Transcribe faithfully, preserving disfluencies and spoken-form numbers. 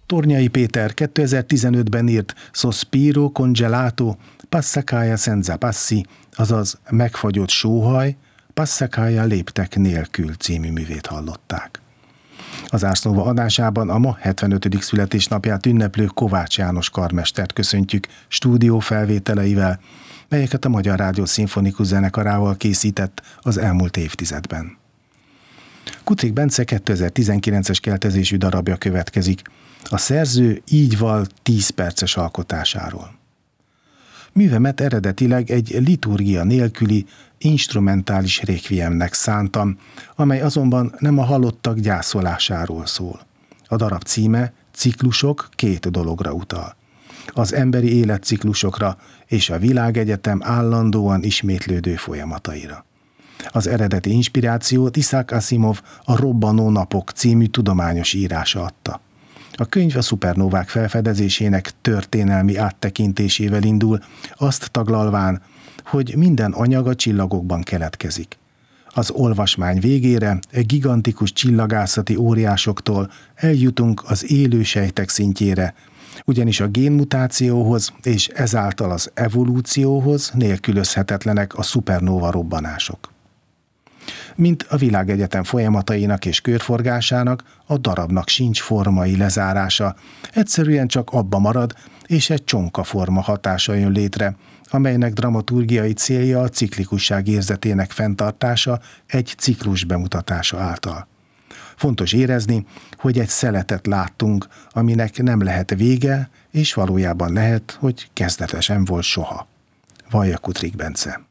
Tornyai Péter kétezer-tizenötben írt Sospiro congelato passacaia senza passi, azaz Megfagyott sóhaj, passacaia léptek nélkül című művét hallották. Az Ars Nova adásában a ma hetvenötödik születésnapját ünneplő Kovács János karmestert köszöntjük stúdió felvételeivel, melyeket a Magyar Rádió Szimfonikus Zenekarával készített az elmúlt évtizedben. Kutrik Bence kétezer-tizenkilences keltezésű darabja következik. A szerző így val tíz perces alkotásáról. Művemet eredetileg egy liturgia nélküli, instrumentális requiemnek szántam, amely azonban nem a halottak gyászolásáról szól. A darab címe Ciklusok két dologra utal. Az emberi életciklusokra és a világegyetem állandóan ismétlődő folyamataira. Az eredeti inspirációt Isaac Asimov a Robbanó napok című tudományos írása adta. A könyv a szupernovák felfedezésének történelmi áttekintésével indul, azt taglalván, hogy minden anyag a csillagokban keletkezik. Az olvasmány végére egy gigantikus csillagászati óriásoktól eljutunk az élő sejtek szintjére, ugyanis a génmutációhoz és ezáltal az evolúcióhoz nélkülözhetetlenek a szupernóva robbanások. Mint a világegyetem folyamatainak és körforgásának, a darabnak sincs formai lezárása, egyszerűen csak abba marad, és egy csonkaforma hatása jön létre, amelynek dramaturgiai célja a ciklikusság érzetének fenntartása egy ciklus bemutatása által. Fontos érezni, hogy egy szeletet láttunk, aminek nem lehet vége, és valójában lehet, hogy kezdete sem volt soha. Vallja Kutrik Bence.